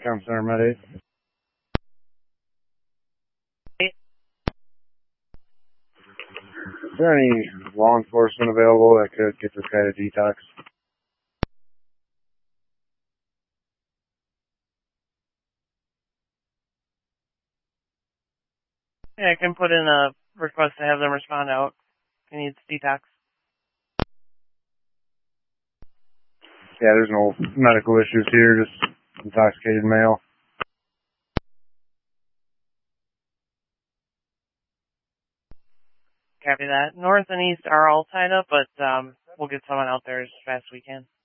Comm Center Med 8. Is there any law enforcement available that could get this guy to detox? Yeah, I can put in a request to have them respond out. He needs detox. Yeah, there's no medical issues here, just intoxicated male. Copy that. North and east are all tied up, but we'll get someone out there as fast as we can.